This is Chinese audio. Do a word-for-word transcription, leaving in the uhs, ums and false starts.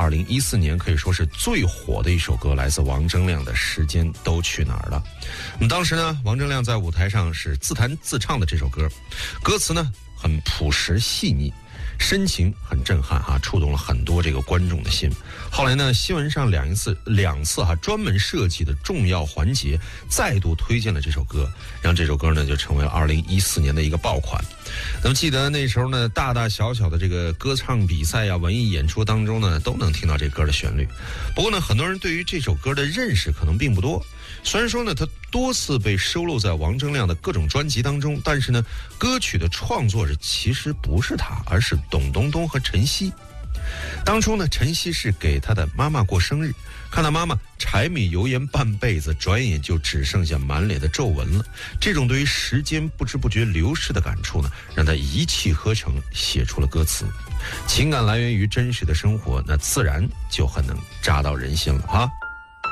二零一四年可以说是最火的一首歌，来自王铮亮的《时间都去哪儿了》。那么当时呢，王铮亮在舞台上是自弹自唱的这首歌，歌词呢很朴实细腻，深情很震撼哈、啊，触动了很多这个观众的心。后来呢，新闻上两次两次哈、啊、专门设计的重要环节，再度推荐了这首歌，让这首歌呢就成为了二零一四年的一个爆款。那么记得那时候呢，大大小小的这个歌唱比赛呀、文艺演出当中呢，都能听到这歌的旋律。不过呢，很多人对于这首歌的认识可能并不多。虽然说呢，它多次被收录在王铮亮的各种专辑当中，但是呢，歌曲的创作者其实不是他，而是董冬冬和陈曦。当初呢，陈曦是给他的妈妈过生日，看到妈妈柴米油盐半辈子，转眼就只剩下满脸的皱纹了。这种对于时间不知不觉流逝的感触呢，让他一气呵成写出了歌词。情感来源于真实的生活，那自然就很能扎到人心了哈。